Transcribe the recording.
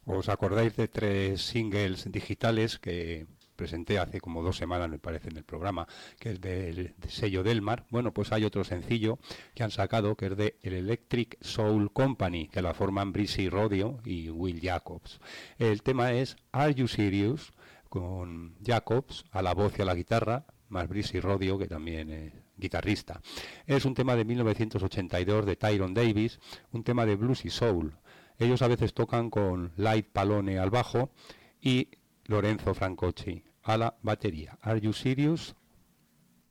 ¿Os acordáis de 3 singles digitales que presenté hace como 2 semanas, me parece, en el programa, que es del sello Delmar? Bueno, pues hay otro sencillo que han sacado, que es de el Electric Soul Company, que la forman Breezy Rodio y Will Jacobs. El tema es Are You Serious?, con Jacobs a la voz y a la guitarra, más Breezy Rodio, que también es guitarrista. Es un tema de 1982 de Tyrone Davis, un tema de blues y soul. Ellos a veces tocan con Light Palone al bajo y Lorenzo Francocci a la batería. Are You Serious?